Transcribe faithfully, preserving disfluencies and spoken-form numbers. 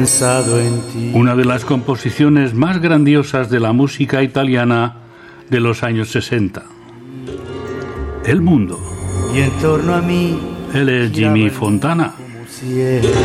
Una de las composiciones más grandiosas de la música italiana de los años sesenta. El mundo. Y en torno a mí Él es Jimmy Fontana.